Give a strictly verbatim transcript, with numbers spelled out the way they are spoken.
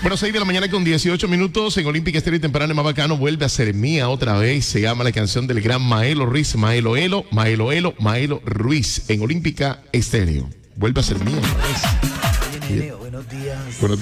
Bueno, seis de la mañana con dieciocho minutos en Olímpica Estéreo y Temprano y Más Bacano. Vuelve a ser mía otra vez. Se llama la canción del gran Maelo Ruiz. Maelo Elo, Maelo Elo, Maelo Ruiz en Olímpica Estéreo. Vuelve a ser mía otra vez. Oye, nene, buenos días. Buenos días.